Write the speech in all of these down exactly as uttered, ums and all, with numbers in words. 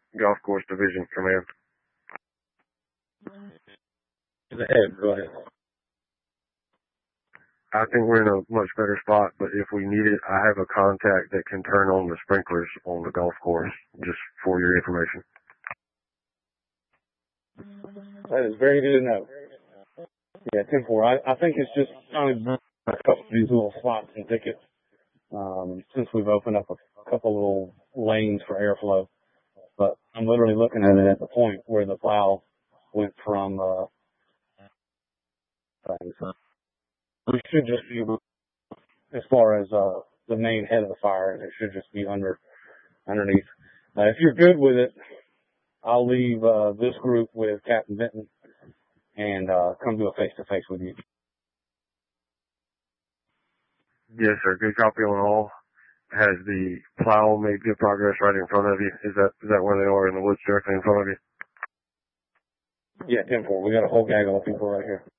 Golf Course Division Command. Go ahead, go ahead. I think we're in a much better spot, but if we need it, I have a contact that can turn on the sprinklers on the golf course, just for your information. That is very good to know. Yeah, ten four. I, I think it's just kind of a couple of these little slots and tickets, um, since we've opened up a, a couple little lanes for airflow. But I'm literally looking at it at the point where the plow went from, uh, things. We should just be, as far as, uh, the main head of the fire, it should just be under, underneath. Uh, if you're good with it, I'll leave, uh, this group with Captain Benton and, uh, come do a face-to-face with you. Yes, sir. Good copy on all. Has the plow made good progress right in front of you? Is that is that where they are in the woods directly in front of you? Yeah, ten four. We got a whole gaggle of people right here.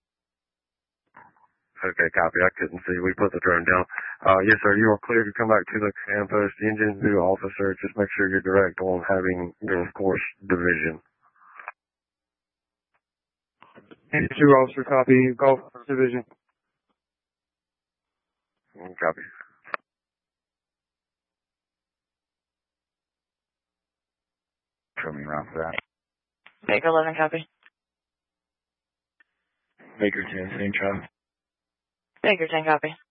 Okay, copy. I couldn't see. We put the drone down. Uh, yes, sir. You are clear to come back to the command post. Engine new officer. Just make sure you're direct on having Golf Course Division. Engine two officer, copy. Golf Course Division. Copy. Coming around for that. Baker eleven, copy. Baker ten, same time. Baker ten, copy.